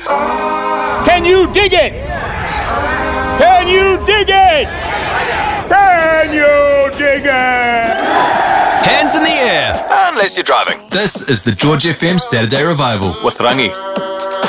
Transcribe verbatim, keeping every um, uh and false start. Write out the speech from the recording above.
Can you dig it? Can you dig it? Can you dig it? Hands in the air, unless you're driving. This is the George F M Saturday Revival with Rangi.